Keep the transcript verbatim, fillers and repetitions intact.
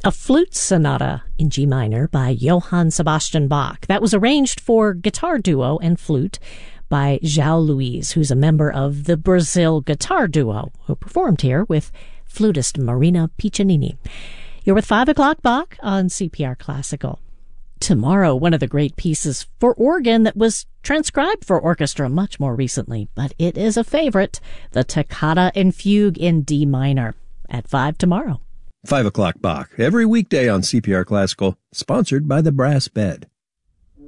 A flute sonata in G minor by Johann Sebastian Bach. That was arranged for guitar duo and flute by João Luiz, who's a member of the Brazil Guitar Duo, who performed here with flutist Marina Piccinini. You're with five o'clock Bach on C P R Classical. Tomorrow, one of the great pieces for organ that was transcribed for orchestra much more recently, but it is a favorite, the Toccata and Fugue in D minor, at five tomorrow. five o'clock Bach, every weekday on C P R Classical, sponsored by the Brass Bed.